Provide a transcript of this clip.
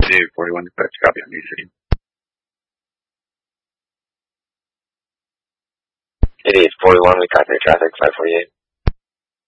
Dave 41, dispatch, copy on New City. 8841, we copy traffic 548.